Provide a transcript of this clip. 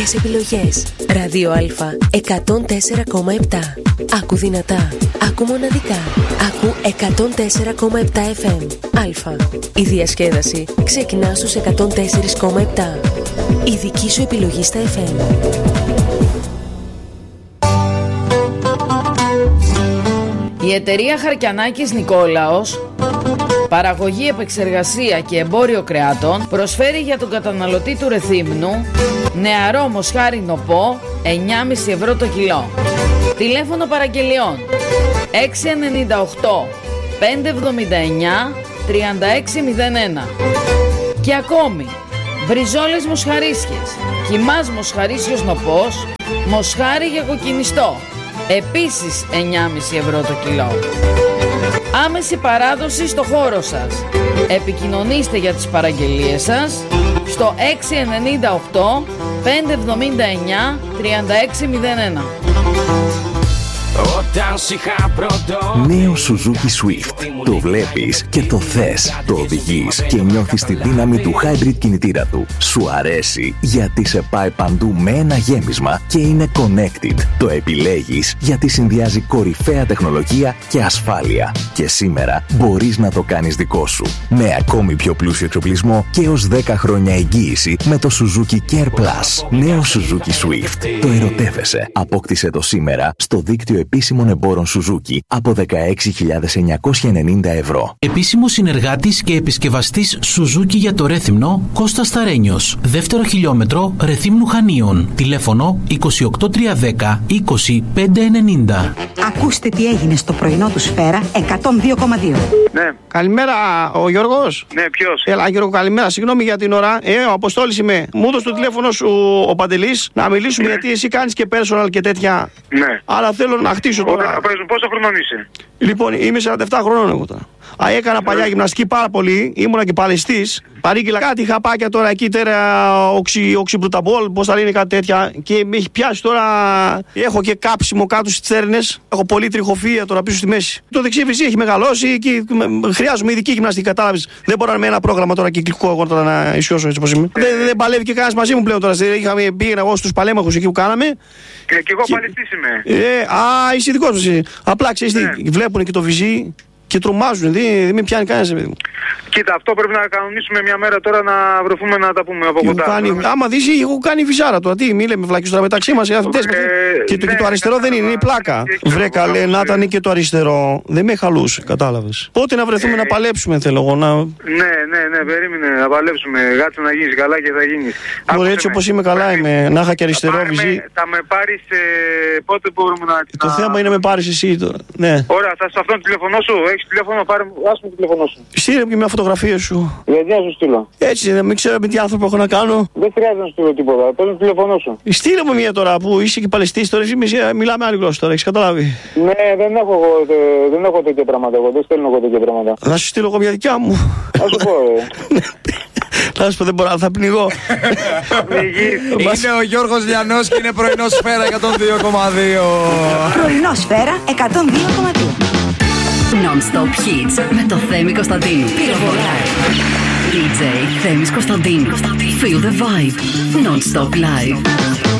διαφορετικές επιλογές. Ράδιο Α 104,7. Άκου δυνατά. Άκου μοναδικά. Άκου 104,7 FM. Α. Η διασκέδαση ξεκινά στους 104,7. Η δική σου επιλογή στα FM. Η εταιρεία Χαρκιανάκης Νικόλαος, παραγωγή, επεξεργασία και εμπόριο κρεάτων, προσφέρει για τον καταναλωτή του Ρεθύμνου νεαρό μοσχάρι νοπό 9,5 ευρώ το κιλό. Τηλέφωνο παραγγελιών 698 579 3601. Και ακόμη μπριζόλες μοσχαρίσιες, κιμάς μοσχαρίσιος νοπός, μοσχάρι για κοκκινιστό, επίσης 9,5 ευρώ το κιλό. Άμεση παράδοση στο χώρο σας. Επικοινωνήστε για τις παραγγελίες σας στο 698 579 3601. Νέο Suzuki Swift. Το βλέπεις και το θες. Το οδηγείς και νιώθεις τη δύναμη του hybrid κινητήρα του. Σου αρέσει γιατί σε πάει παντού με ένα γέμισμα και είναι connected. Το επιλέγεις γιατί συνδυάζει κορυφαία τεχνολογία και ασφάλεια. Και σήμερα μπορείς να το κάνεις δικό σου. Με ακόμη πιο πλούσιο εξοπλισμό και έως 10 χρόνια εγγύηση με το Suzuki Care Plus. Νέο Suzuki Swift. Το ερωτεύεσαι. Απόκτησε το σήμερα στο δίκτυο επίσημων εμπόρων Suzuki από 16.990 ευρώ. Επίσημος συνεργάτης και επισκευαστής Suzuki για το Ρέθυμνο, Κώστας Σταρένιος. Δεύτερο χιλιόμετρο Ρεθύμνου Χανίων. Τηλέφωνο 28310 20590. Ακούστε τι έγινε στο πρωινό του Σφαίρα 102,2. Ναι. Καλημέρα, ο Γιώργος. Ναι, ποιος? Έλα, Γιώργο, καλημέρα. Συγγνώμη για την ώρα. Ο Αποστόλης είμαι. Μου έδωσε το τηλέφωνο σου ο Παντελής να μιλήσουμε, γιατί εσύ κάνεις και personal και τέτοια. Ναι. Αλλά θέλω να χτίσω τώρα. Πόσο χρονών είσαι? Λοιπόν, είμαι 47 χρόνων εγώ τώρα. Έκανα παλιά γυμναστική πάρα πολύ, ήμουνα και παλαιστής. Παρήγγειλα κάτι χαπάκια τώρα εκεί, τέρα οξυμπρουταμπόλ, πώς θα λένε, κάτι τέτοια. Και με έχει πιάσει τώρα. Έχω και κάψιμο κάτω στις θέρνες. Έχω πολύ τριχοφυΐα τώρα πίσω στη μέση. Το δεξί βυζί έχει μεγαλώσει και χρειάζομαι ειδική γυμναστική, κατάλαβες. Δεν μπορώ με ένα πρόγραμμα τώρα κυκλικό εγώ τώρα να ισιώσω έτσι όπως είμαι. Δεν παλεύει και κανένας μαζί μου πλέον τώρα. Πήγαινα εγώ στους παλέμαχους εκεί που κάναμε. Και εγώ παλαιστής είμαι. Είσαι ειδικός μου. Απλά ξέρεις τι, βλέπουν και το βυζί. Και τρομάζουν, δεν με πιάνει κανένας, παιδί μου. Κοίτα, αυτό πρέπει να κανονίσουμε μια μέρα τώρα να βρεθούμε να τα πούμε από κοντά. Άμα δεις, έχω κάνει βυζάρα τώρα. Τι, μη λέμε βλάκες τώρα μεταξύ μας, οι αθλητές. Και το αριστερό δεν είναι, είναι η πλάκα. Βρε καλέ, να ήταν και το αριστερό. Δεν με χαλούσε, κατάλαβες. Πότε να βρεθούμε να παλέψουμε, θέλω εγώ να. Ναι, περίμενε να παλέψουμε. Γάτσε να γίνεις καλά και θα γίνεις. Μπορεί έτσι όπως είμαι καλά, είμαι. Να είχα και αριστερό βυζί. Θα με πάρεις πότε μπορούμε να. Το θέμα είναι να με πάρεις εσύ τώρα. Ναι. Ωραία, θα σε αυτόν το τηλέφωνο σου. Τηλέφωνο, πάρε μου, άσε μου το τηλέφωνο σου. Στείλε μου και μια φωτογραφία σου. Γιατί να σου στείλω? Έτσι, δεν ξέρω με τι άνθρωπο έχω να κάνω. Δεν χρειάζεται να σου στείλω τίποτα. Πες μου το τηλέφωνο σου. Στείλε μου μια τώρα που είσαι και παλαιστής. Τώρα μιλάμε άλλη γλώσσα τώρα, έχεις καταλάβει. Ναι, δεν έχω τέτοια πράγματα. Εγώ δεν στέλνω εγώ τέτοια πράγματα. Θα σου στείλω εγώ μια δικιά μου. Θα σου πω, Θα σου πω, δεν μπορώ, θα πνιγώ. Είναι ο Γιώργος Λιανός και είναι πρωινό Σφαίρα 102,2. Πρωινό Σφαίρα 102,2. Non-stop hits με το Θέμη Κωνσταντίνου. Πυροβολάει. DJ Θέμης Κωνσταντίνου. Feel the vibe. Non-stop live.